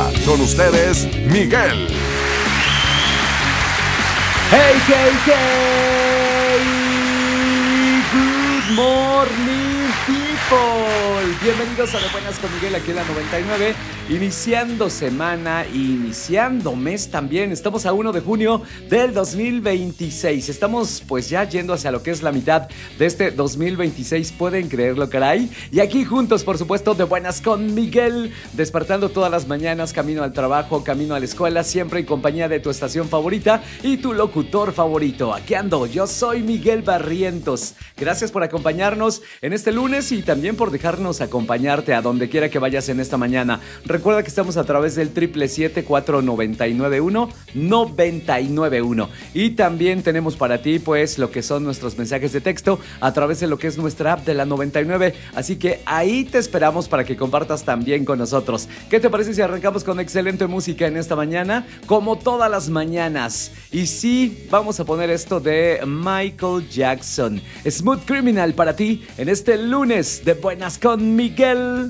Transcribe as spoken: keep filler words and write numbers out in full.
Con ustedes, Miguel. Hey, hey, hey. Good morning, people. Bienvenidos a De Buenas con Miguel, aquí en la noventa y nueve. Iniciando semana, iniciando mes también. Estamos a primero de junio del dos mil veintiséis. Estamos pues ya yendo hacia lo que es la mitad de este dos mil veintiséis. ¿Pueden creerlo, caray? Y aquí juntos, por supuesto, De Buenas con Miguel. Despertando todas las mañanas, camino al trabajo, camino a la escuela, siempre en compañía de tu estación favorita y tu locutor favorito. Aquí ando, yo soy Miguel Barrientos. Gracias por acompañarnos en este lunes y también por dejarnos acompañarte a donde quiera que vayas en esta mañana. Recuerda que estamos a través del siete siete siete, cuatro nueve nueve uno, nueve nueve uno. Y también tenemos para ti pues lo que son nuestros mensajes de texto a través de lo que es nuestra app de la noventa y nueve. Así que ahí te esperamos para que compartas también con nosotros. ¿Qué te parece si arrancamos con excelente música en esta mañana? Como todas las mañanas. Y sí, vamos a poner esto de Michael Jackson. Smooth Criminal para ti en este lunes de Buenas con Miguel.